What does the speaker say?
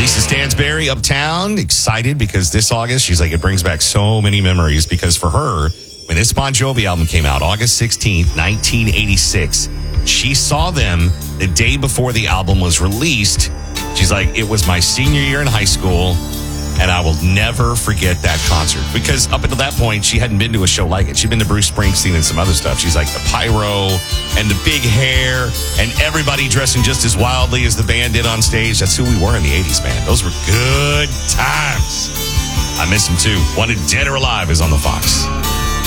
Lisa Stansberry, Uptown, excited because this August, she's like, it brings back so many memories because for her, when this Bon Jovi album came out, August 16th, 1986, she saw them the day before the album was released. She's like, it was my senior year in high school, and I will never forget that concert. Because up until that point, she hadn't been to a show like it. She'd been to Bruce Springsteen and some other stuff. She's like, the pyro and the big hair and everybody dressing just as wildly as the band did on stage. That's who we were in the 80s, man. Those were good times. I miss them, too. Wanted Dead or Alive is on the Fox.